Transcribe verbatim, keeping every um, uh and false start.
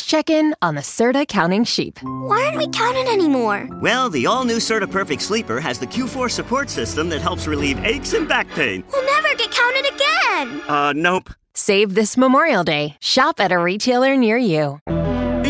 check in on the Serta Counting Sheep. Why aren't we counting anymore? Well, the all-new Serta Perfect Sleeper has the Q four support system that helps relieve aches and back pain. We'll never get counted again. Uh, nope. Save this Memorial Day. Shop at a retailer near you.